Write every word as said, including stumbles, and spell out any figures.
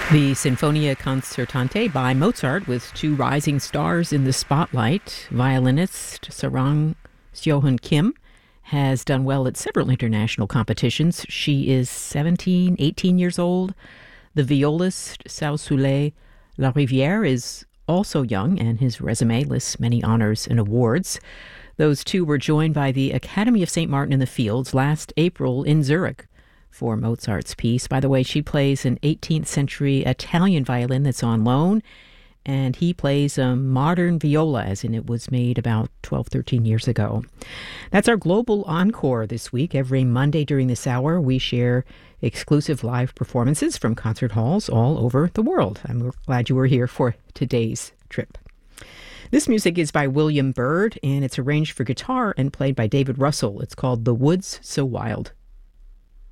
The Sinfonia Concertante by Mozart, with two rising stars in the spotlight. Violinist Sarang Seo-Hun Kim has done well at several international competitions. She is seventeen, eighteen years old. The violist Sao-Soleil Larivière is also young, and his resume lists many honors and awards. Those two were joined by the Academy of Saint Martin in the Fields last April in Zurich for Mozart's piece. By the way, she plays an eighteenth century Italian violin that's on loan, and he plays a modern viola, as in it was made about twelve, thirteen years ago. That's our Global Encore this week. Every Monday during this hour, we share exclusive live performances from concert halls all over the world. I'm glad you were here for today's trip. This music is by William Byrd, and it's arranged for guitar and played by David Russell. It's called The Woods So Wild.